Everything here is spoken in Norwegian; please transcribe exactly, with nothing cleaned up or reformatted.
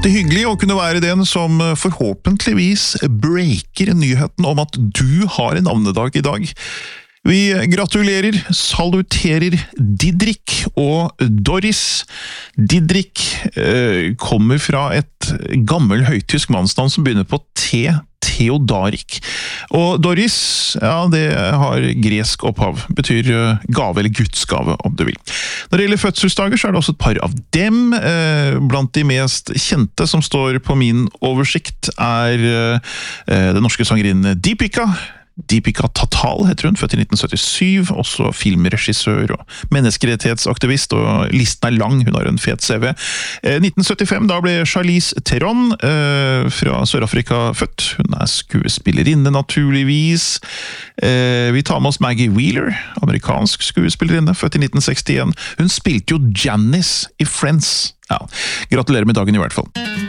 alltid hyggelig å kunne være den som forhåpentligvis breaker nyheten om at du har en navnedag i dag. Vi gratulerer, saluterer Didrik og Doris. Didrik eh, kommer fra et gammel høytysk mannsnavn som begynner på T, Theodarik. Og Doris, ja, det har gresk opphav. Betyr gave eller gudsgave, om du vil. Når det gjelder fødselsdager, så er det også et par av dem. Eh, blant de mest kjente som står på min oversikt er eh, den norske sangerinnen Deepika. Deepika Tatal heter hun, født i nitten syttisju, også filmregissør og menneskerettighetsaktivist, og listen er lang, hun har en fet C V. Eh, nitten syttifem, da ble Charlize Theron eh, fra Sør-Afrika født. Hun er skuespillerinne, naturligvis. Eh, vi tar med oss Maggie Wheeler, amerikansk skuespillerinne, født i nitten sekstien. Hun spilte jo Janice i Friends. Ja, gratulerer med dagen i hvert fall.